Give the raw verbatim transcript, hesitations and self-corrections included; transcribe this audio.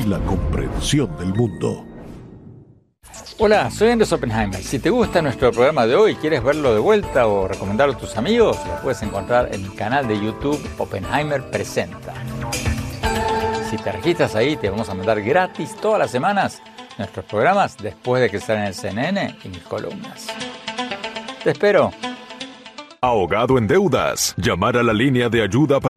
la comprensión del mundo. Hola, soy Andrés Oppenheimer. Si te gusta nuestro programa de hoy y quieres verlo de vuelta o recomendarlo a tus amigos, lo puedes encontrar en mi canal de YouTube Oppenheimer Presenta. Si te registras ahí, te vamos a mandar gratis todas las semanas nuestros programas después de que salgan en el C N N y mis columnas. Te espero. Ahogado en deudas. Llamar a la línea de ayuda para